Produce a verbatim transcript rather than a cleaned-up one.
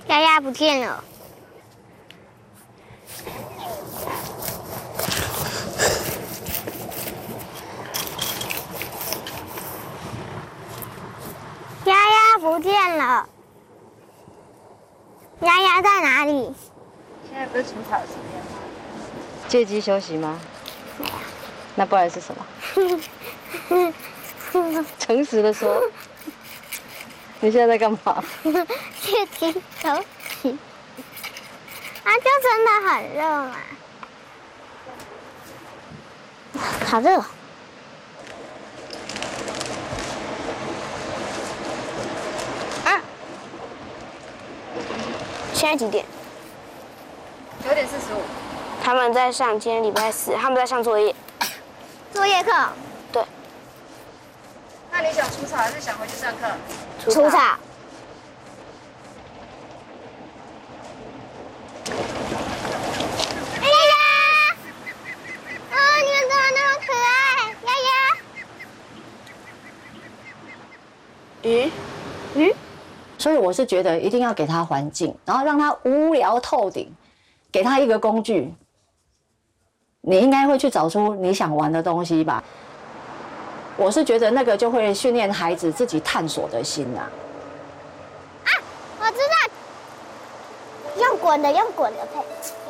丫丫不见了。丫丫不见了。丫丫在哪里？ 现在不是除草时间吗？借机休息吗？ 没有。 那不然是什么？诚实的说，你现在在干嘛？ 借机休息。啊，就真的很热嘛。好热。啊！现在几点？ 九点四十五。 他们在上，今天礼拜四，他们在上作业。作业课。对。 那你想除草还是想回去上课？ 除草。哎呀！哦，你们怎么那么可爱，丫丫？ 鱼，鱼。所以我是觉得一定要给他环境，然后让他无聊透顶，给他一个工具。你应该会去找出你想玩的东西吧？我是觉得那个就会训练孩子自己探索的心啊。 啊，我知道，用滚的，用滚的配。